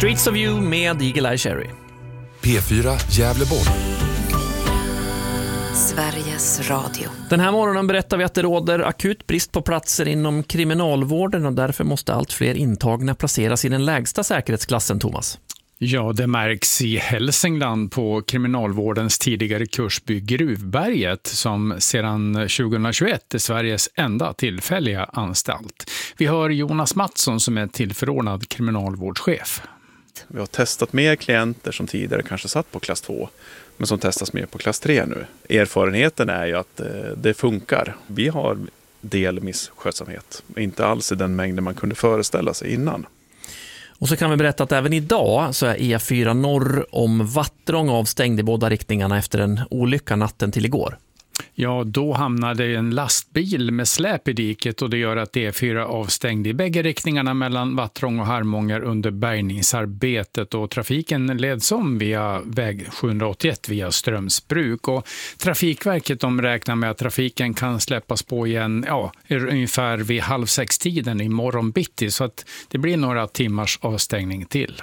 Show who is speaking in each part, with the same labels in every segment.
Speaker 1: Streets of You med Eagle Eye Cherry.
Speaker 2: P4 Gävleborg.
Speaker 3: Sveriges Radio.
Speaker 1: Den här morgonen berättar vi att det råder akut brist på platser inom kriminalvården och därför måste allt fler intagna placeras i den lägsta säkerhetsklassen, Thomas.
Speaker 4: Ja, det märks i Hälsingland på kriminalvårdens tidigare kursby Gruvberget som sedan 2021 är Sveriges enda tillfälliga anstalt. Vi hör Jonas Mattsson som är tillförordnad kriminalvårdschef.
Speaker 5: Vi har testat mer klienter som tidigare kanske satt på klass 2 men som testas mer på klass 3 nu. Erfarenheten är ju att det funkar. Vi har del misskötsamhet, inte alls i den mängden man kunde föreställa sig innan.
Speaker 1: Och så kan vi berätta att även idag så är E4 norr om Vattrång avstängd i båda riktningarna efter en olycka natten till igår.
Speaker 4: Ja, då hamnade en lastbil med släp i diket och det gör att E4 avstängd i bägge riktningarna mellan Vattrång och Harmånger under bärgningsarbetet och trafiken leds om via väg 781 via Strömsbruk och Trafikverket de räknar med att trafiken kan släppas på igen ungefär vid 5:30 imorgon bitti så att det blir några timmars avstängning till.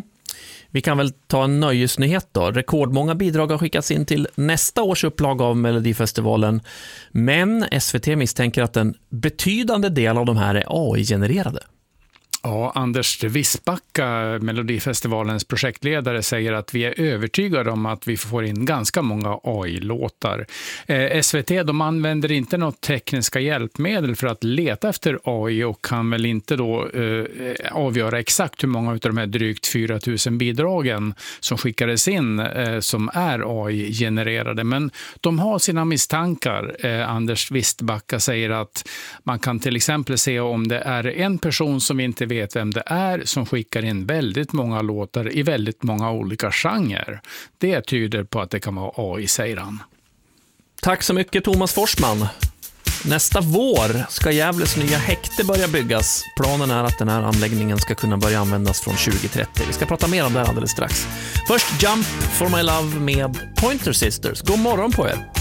Speaker 1: Vi kan väl ta en nöjesnyhet då. Rekordmånga bidrag har skickats in till nästa års upplaga av Melodifestivalen. Men SVT misstänker att en betydande del av de här är AI-genererade.
Speaker 4: Ja, Anders Wisbacka, Melodifestivalens projektledare, säger att vi är övertygade om att vi får in ganska många AI-låtar. SVT de använder inte något tekniska hjälpmedel för att leta efter AI och kan väl inte då avgöra exakt hur många av de här drygt 4 000 bidragen som skickades in som är AI-genererade. Men de har sina misstankar. Anders Wisbacka säger att man kan till exempel se om det är en person som inte vet vem det är som skickar in väldigt många låtar i väldigt många olika genrer. Det tyder på att det kan vara AI, säger han.
Speaker 1: Tack så mycket Thomas Forsman. Nästa vår ska Gävles nya häkte börja byggas. Planen är att den här anläggningen ska kunna börja användas från 2030. Vi ska prata mer om det här alldeles strax. Först Jump for my love med Pointer Sisters. God morgon på er!